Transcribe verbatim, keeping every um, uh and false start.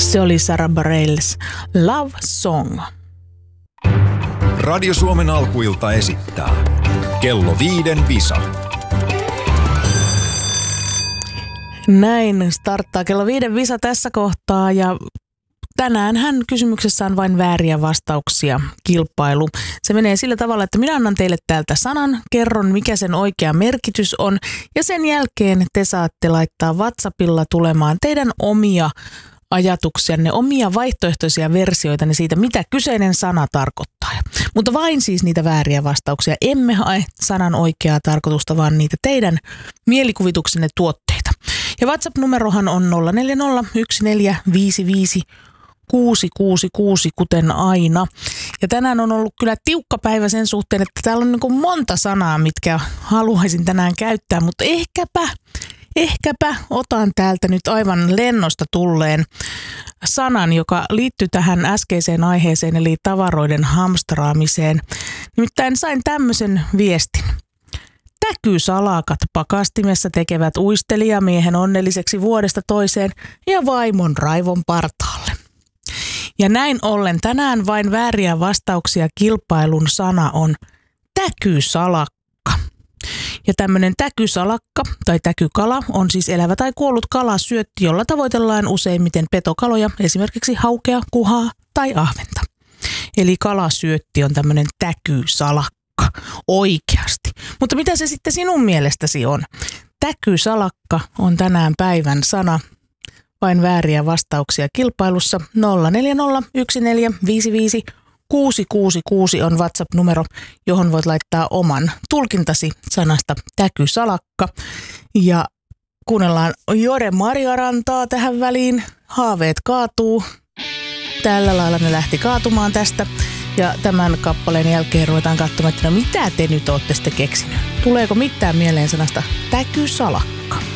Se oli Sarah Bareilles Love Song. Radio Suomen alkuilta esittää Kello viiden Visa. Näin starttaa Kello viiden Visa tässä kohtaa ja tänään hän kysymyksessä on vain vääriä vastauksia kilpailu. Se menee sillä tavalla, että minä annan teille täältä sanan, kerron mikä sen oikea merkitys on ja sen jälkeen te saatte laittaa WhatsAppilla tulemaan teidän omia ajatuksianne, omia vaihtoehtoisia versioita siitä, mitä kyseinen sana tarkoittaa. Mutta vain siis niitä vääriä vastauksia. Emme hae sanan oikeaa tarkoitusta, vaan niitä teidän mielikuvituksenne tuotteita. Ja WhatsApp-numerohan on nolla neljä nolla yksi neljä viisi viisi kuusi kuusi kuusi, kuten aina. Ja tänään on ollut kyllä tiukka päivä sen suhteen, että täällä on niin kuin monta sanaa, mitkä haluaisin tänään käyttää, mutta ehkäpä Ehkäpä otan täältä nyt aivan lennosta tulleen sanan, joka liittyy tähän äskeiseen aiheeseen, eli tavaroiden hamstraamiseen. Nimittäin sain tämmöisen viestin. Täkysalakat pakastimessa tekevät uistelijamiehen onnelliseksi vuodesta toiseen ja vaimon raivon partaalle. Ja näin ollen tänään vain vääriä vastauksia kilpailun sana on täkysalakka. Ja tämmöinen täkysalakka tai täkykala on siis elävä tai kuollut kalasyötti, jolla tavoitellaan useimmiten petokaloja, esimerkiksi haukea, kuhaa tai ahventa. Eli kalasyötti on tämmöinen täkysalakka oikeasti. Mutta mitä se sitten sinun mielestäsi on? Täkysalakka on tänään päivän sana. Vain vääriä vastauksia kilpailussa. nolla neljä nolla yksi neljä viisi viisi kuusi kuusi kuusi on WhatsApp-numero, johon voit laittaa oman tulkintasi sanasta täkysalakka. Ja kuunnellaan Jore Marjarantaa tähän väliin. Haaveet kaatuu. Tällä lailla ne lähti kaatumaan tästä. Ja tämän kappaleen jälkeen ruvetaan katsomaan, että no mitä te nyt ootte sitten keksinyt? Tuleeko mitään mieleen sanasta täkysalakka?